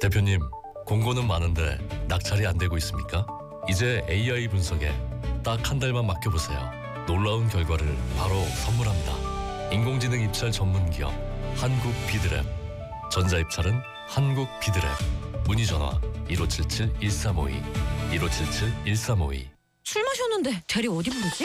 대표님, 공고는 많은데 낙찰이 안 되고 있습니까? 이제 AI 분석에 딱 한 달만 맡겨보세요. 놀라운 결과를 바로 선물합니다. 인공지능 입찰 전문 기업 한국비드랩. 전자입찰은 한국비드랩. 문의 전화 1577-1352 1577-1352. 술 마셨는데 대리 어디 부르지?